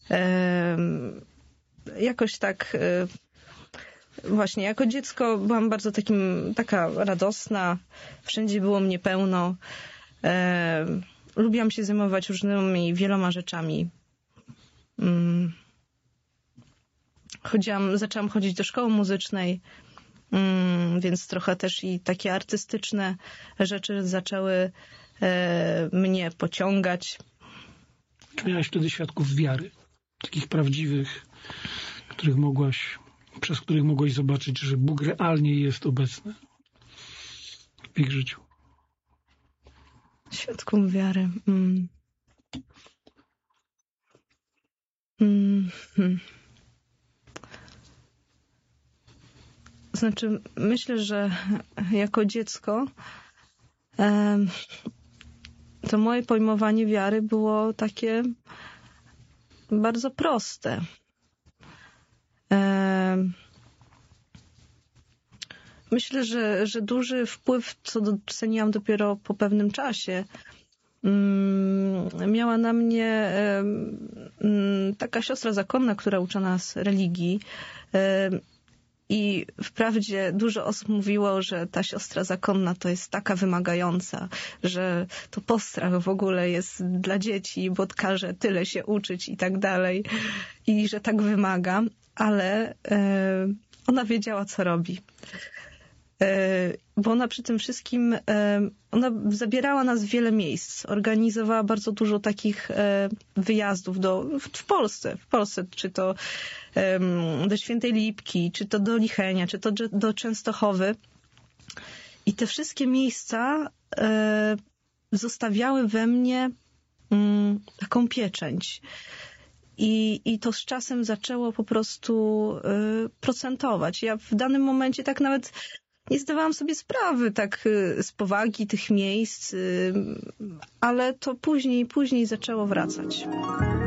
Jakoś tak właśnie jako dziecko byłam bardzo taka radosna, wszędzie było mnie pełno. Lubiłam się zajmować wieloma rzeczami. Zaczęłam chodzić do szkoły muzycznej, więc trochę też i takie artystyczne rzeczy zaczęły mnie pociągać. Czy miałaś wtedy świadków wiary? Takich prawdziwych, przez których mogłaś zobaczyć, że Bóg realnie jest obecny w ich życiu? Świadków wiary. Znaczy, myślę, że jako dziecko to moje pojmowanie wiary było takie bardzo proste. Myślę, że duży wpływ, co doceniłam dopiero po pewnym czasie, miała na mnie taka siostra zakonna, która uczy nas religii. I wprawdzie dużo osób mówiło, że ta siostra zakonna to jest taka wymagająca, że to postrach w ogóle jest dla dzieci, bo każe tyle się uczyć i tak dalej. I że tak wymaga, ale ona wiedziała, co robi. Bo ona przy tym wszystkim, ona zabierała nas w wiele miejsc, organizowała bardzo dużo takich wyjazdów w Polsce, czy to do Świętej Lipki, czy to do Lichenia, czy to do Częstochowy. I te wszystkie miejsca zostawiały we mnie taką pieczęć. I to z czasem zaczęło po prostu procentować. Ja w danym momencie tak nawet nie zdawałam sobie sprawy tak z powagi tych miejsc, ale to później zaczęło wracać.